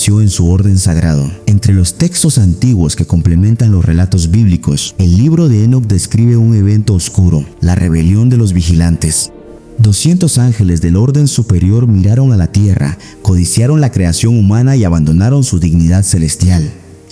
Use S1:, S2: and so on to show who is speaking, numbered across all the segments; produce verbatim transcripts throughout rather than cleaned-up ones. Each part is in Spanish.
S1: estableció en su orden sagrado. Entre los textos antiguos que complementan los relatos bíblicos, el libro de Enoc describe un evento oscuro, la rebelión de los vigilantes. Doscientos ángeles del orden superior miraron a la tierra, codiciaron la creación humana y abandonaron su dignidad celestial.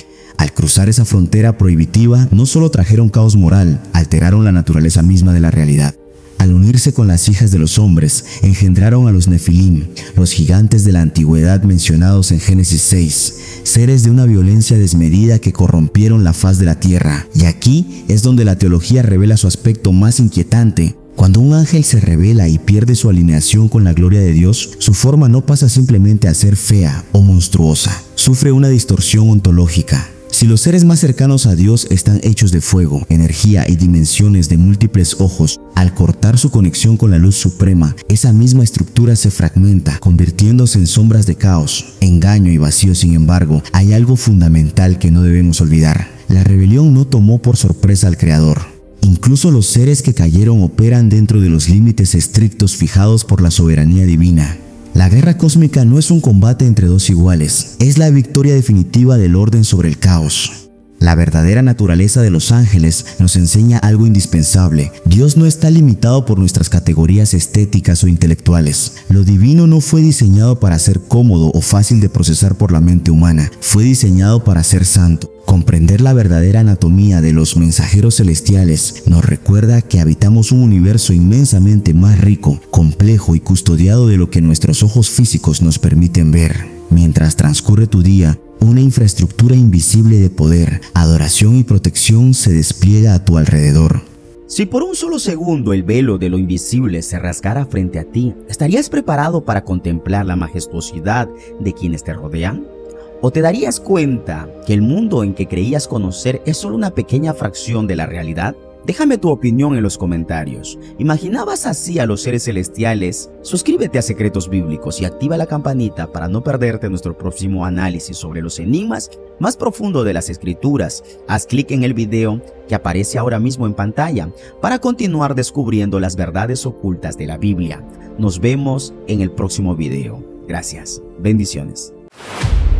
S1: Al cruzar esa frontera prohibitiva, no solo trajeron caos moral, alteraron la naturaleza misma de la realidad. Al unirse con las hijas de los hombres, engendraron a los Nefilim, los gigantes de la antigüedad mencionados en Génesis seis, seres de una violencia desmedida que corrompieron la faz de la tierra. Y aquí es donde la teología revela su aspecto más inquietante. Cuando un ángel se revela y pierde su alineación con la gloria de Dios, su forma no pasa simplemente a ser fea o monstruosa, sufre una distorsión ontológica. Si los seres más cercanos a Dios están hechos de fuego, energía y dimensiones de múltiples ojos, al cortar su conexión con la luz suprema, esa misma estructura se fragmenta, convirtiéndose en sombras de caos, engaño y vacío. Sin embargo, hay algo fundamental que no debemos olvidar. La rebelión no tomó por sorpresa al Creador. Incluso los seres que cayeron operan dentro de los límites estrictos fijados por la soberanía divina. La guerra cósmica no es un combate entre dos iguales, es la victoria definitiva del orden sobre el caos. La verdadera naturaleza de los ángeles nos enseña algo indispensable. Dios no está limitado por nuestras categorías estéticas o intelectuales. Lo divino no fue diseñado para ser cómodo o fácil de procesar por la mente humana, fue diseñado para ser santo. Comprender la verdadera anatomía de los mensajeros celestiales nos recuerda que habitamos un universo inmensamente más rico, complejo y custodiado de lo que nuestros ojos físicos nos permiten ver. Mientras transcurre tu día, una infraestructura invisible de poder, adoración y protección se despliega a tu alrededor.
S2: Si por un solo segundo el velo de lo invisible se rasgara frente a ti, ¿estarías preparado para contemplar la majestuosidad de quienes te rodean? ¿O te darías cuenta que el mundo en que creías conocer es solo una pequeña fracción de la realidad? Déjame tu opinión en los comentarios. ¿Imaginabas así a los seres celestiales? Suscríbete a Secretos Bíblicos y activa la campanita para no perderte nuestro próximo análisis sobre los enigmas más profundos de las Escrituras. Haz clic en el video que aparece ahora mismo en pantalla para continuar descubriendo las verdades ocultas de la Biblia. Nos vemos en el próximo video. Gracias. Bendiciones.